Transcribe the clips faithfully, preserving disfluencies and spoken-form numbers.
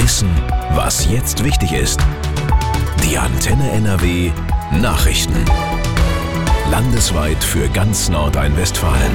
Wissen, was jetzt wichtig ist. Die Antenne N R W Nachrichten. Landesweit für ganz Nordrhein-Westfalen.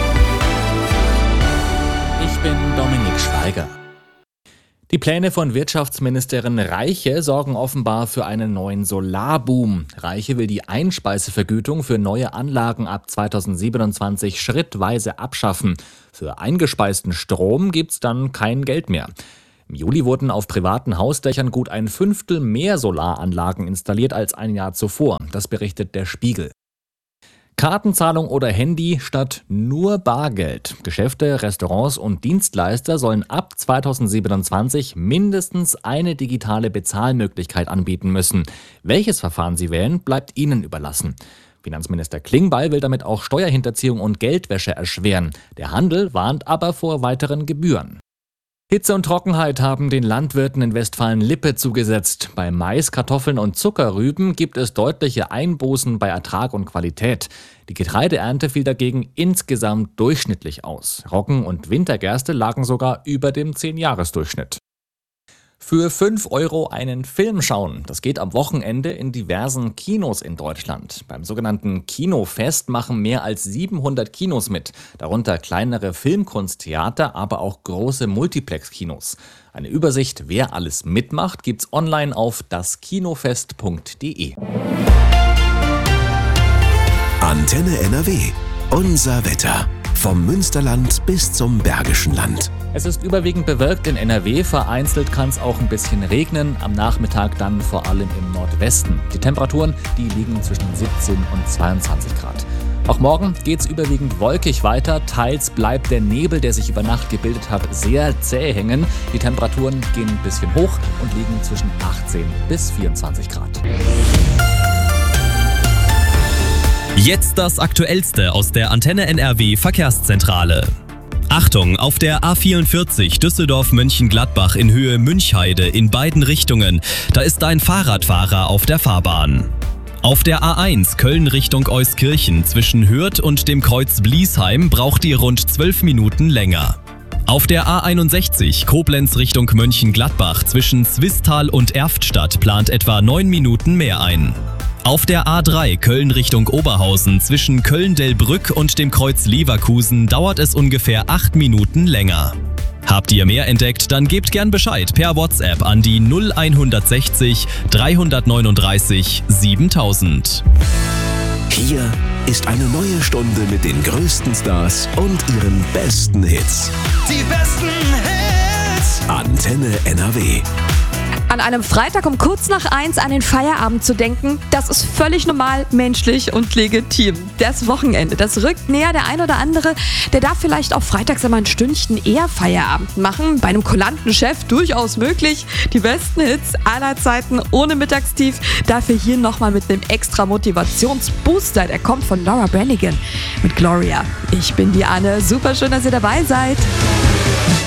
Ich bin Dominik Schweiger. Die Pläne von Wirtschaftsministerin Reiche sorgen offenbar für einen neuen Solarboom. Reiche will die Einspeisevergütung für neue Anlagen ab zweitausendsiebenundzwanzig schrittweise abschaffen. Für eingespeisten Strom gibt's dann kein Geld mehr. Im Juli wurden auf privaten Hausdächern gut ein Fünftel mehr Solaranlagen installiert als ein Jahr zuvor. Das berichtet der Spiegel. Kartenzahlung oder Handy statt nur Bargeld. Geschäfte, Restaurants und Dienstleister sollen ab zweitausendsiebenundzwanzig mindestens eine digitale Bezahlmöglichkeit anbieten müssen. Welches Verfahren sie wählen, bleibt ihnen überlassen. Finanzminister Klingbeil will damit auch Steuerhinterziehung und Geldwäsche erschweren. Der Handel warnt aber vor weiteren Gebühren. Hitze und Trockenheit haben den Landwirten in Westfalen-Lippe zugesetzt. Bei Mais, Kartoffeln und Zuckerrüben gibt es deutliche Einbußen bei Ertrag und Qualität. Die Getreideernte fiel dagegen insgesamt durchschnittlich aus. Roggen- und Wintergerste lagen sogar über dem zehn-Jahres-Durchschnitt. Für fünf Euro einen Film schauen. Das geht am Wochenende in diversen Kinos in Deutschland. Beim sogenannten Kinofest machen mehr als siebenhundert Kinos mit. Darunter kleinere Filmkunsttheater, aber auch große Multiplex-Kinos. Eine Übersicht, wer alles mitmacht, gibt's online auf das kinofest punkt de. Antenne N R W. Unser Wetter. Vom Münsterland bis zum Bergischen Land. Es ist überwiegend bewölkt in N R W, vereinzelt kann es auch ein bisschen regnen, am Nachmittag dann vor allem im Nordwesten. Die Temperaturen, die liegen zwischen siebzehn und zweiundzwanzig Grad. Auch morgen geht es überwiegend wolkig weiter, teils bleibt der Nebel, der sich über Nacht gebildet hat, sehr zäh hängen. Die Temperaturen gehen ein bisschen hoch und liegen zwischen achtzehn bis vierundzwanzig Grad. Jetzt das Aktuellste aus der Antenne N R W Verkehrszentrale. Achtung, auf der A vierundvierzig Düsseldorf-Mönchengladbach in Höhe Münchheide in beiden Richtungen. Da ist ein Fahrradfahrer auf der Fahrbahn. Auf der A eins Köln Richtung Euskirchen zwischen Hürth und dem Kreuz Bliesheim braucht ihr rund zwölf Minuten länger. Auf der A einundsechzig Koblenz Richtung Mönchengladbach zwischen Zwistal und Erftstadt plant etwa neun Minuten mehr ein. Auf der A drei Köln Richtung Oberhausen zwischen Köln-Delbrück und dem Kreuz Leverkusen dauert es ungefähr acht Minuten länger. Habt ihr mehr entdeckt, dann gebt gern Bescheid per WhatsApp an die null eins drei neununddreißig siebentausend. Hier ist eine neue Stunde mit den größten Stars und ihren besten Hits. Die besten Hits. Antenne N R W. An einem Freitag um kurz nach eins an den Feierabend zu denken, das ist völlig normal, menschlich und legitim. Das Wochenende, das rückt näher. Der ein oder andere, der darf vielleicht auch freitags einmal ein Stündchen eher Feierabend machen. Bei einem kulanten Chef durchaus möglich. Die besten Hits aller Zeiten ohne Mittagstief. Dafür hier nochmal mit einem extra Motivationsbooster. Der kommt von Laura Branigan mit Gloria. Ich bin die Anne. Super schön, dass ihr dabei seid.